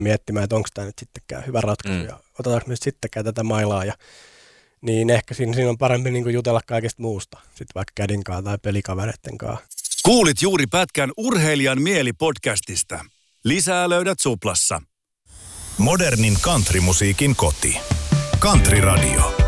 miettimään, että onko tämä nyt sittenkään hyvä ratkaisu ja otetaanko me sittenkään tätä mailaa. Niin ehkä siinä on parempi niin kuin jutella kaikesta muusta, sitten vaikka kädinkaan tai pelikavereiden kanssa. Kuulit juuri pätkän Urheilijan mieli-podcastista. Lisää löydät Suplassa. Modernin countrymusiikin koti. Country Radio.